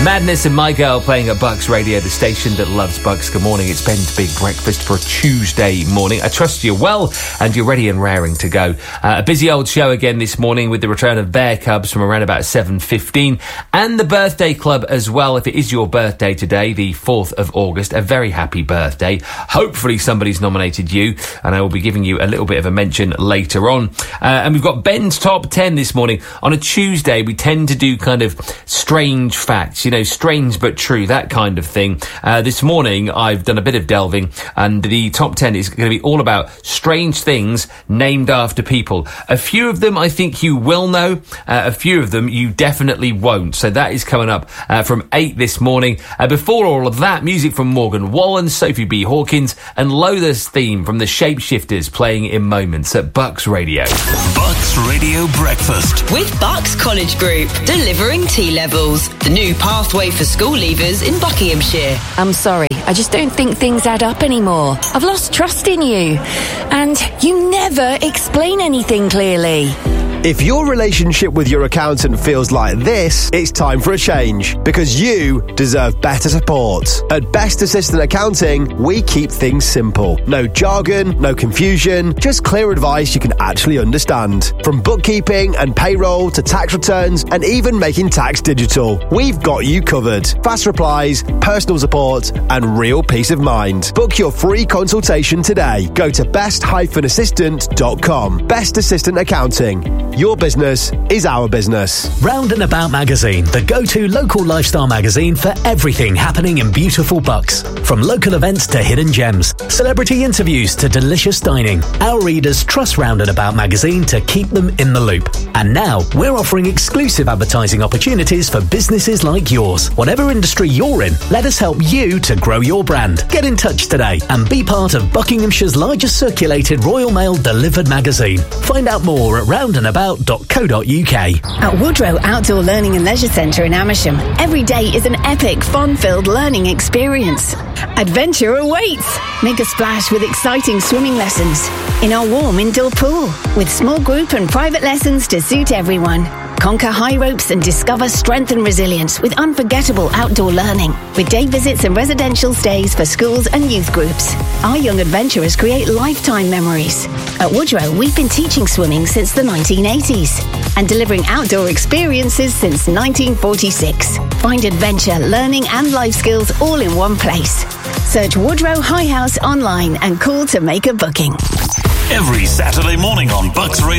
Madness and My Girl playing at Bucks Radio, the station that loves Bucks. Good morning, it's Ben's Big Breakfast for a Tuesday morning. I trust you're well and you're ready and raring to go. A busy old show again this morning with the return of Bear Cubs from around about 7:15 and the Birthday Club as well. If it is your birthday today, the 4th of August, a very happy birthday. Hopefully somebody's nominated you and I will be giving you a little bit of a mention later on. And we've got Ben's Top 10 this morning. On a Tuesday, we tend to do kind of strange facts, you know, strange but true, that kind of thing. This morning, I've done a bit of delving, and the top 10 is going to be all about strange things named after people. A few of them I think you will know, a few of them you definitely won't. So that is coming up from 8 this morning. Before all of that, music from Morgan Wallen, Sophie B. Hawkins, and Lotha's theme from the Shapeshifters playing in moments at Bucks Radio. Bucks Radio Breakfast. With Bucks College Group, delivering T-levels. The new pathway for school leavers in Buckinghamshire. I'm sorry, I just don't think things add up anymore. I've lost trust in you. And you never explain anything clearly. If your relationship with your accountant feels like this, it's time for a change, because you deserve better support. At Best Assistant Accounting, we keep things simple. No jargon, no confusion, just clear advice you can actually understand. From bookkeeping and payroll to tax returns and even making tax digital, we've got you covered. Fast replies, personal support and real peace of mind. Book your free consultation today. Go to best-assistant.com. Best Assistant Accounting. Your business is our business. Round and About Magazine, the go-to local lifestyle magazine for everything happening in beautiful Bucks. From local events to hidden gems, celebrity interviews to delicious dining, our readers trust Round and About Magazine to keep them in the loop. And now, we're offering exclusive advertising opportunities for businesses like yours. Whatever industry you're in, let us help you to grow your brand. Get in touch today and be part of Buckinghamshire's largest circulated Royal Mail delivered magazine. Find out more at roundandabout.co.uk. At Woodrow Outdoor Learning and Leisure Centre in Amersham, every day is an epic, fun-filled learning experience. Adventure awaits! Make a splash with exciting swimming lessons in our warm indoor pool, with small group and private lessons to suit everyone. Conquer high ropes and discover strength and resilience with unforgettable outdoor learning, with day visits and residential stays for schools and youth groups. Our young adventurers create lifetime memories. At Woodrow, we've been teaching swimming since the 1980s and delivering outdoor experiences since 1946. Find adventure, learning and life skills all in one place. Search Woodrow High House online and call to make a booking. Every Saturday morning on Bucks Radio.